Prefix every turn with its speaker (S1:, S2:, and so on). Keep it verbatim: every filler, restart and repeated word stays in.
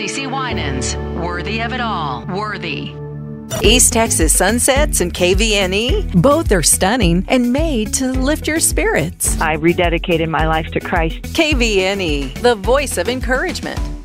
S1: Lacey Winans. Worthy of it all. Worthy.
S2: East Texas Sunsets and K V N E, both are stunning and made to lift your spirits.
S3: I rededicated my life to Christ.
S2: K V N E, the voice of encouragement.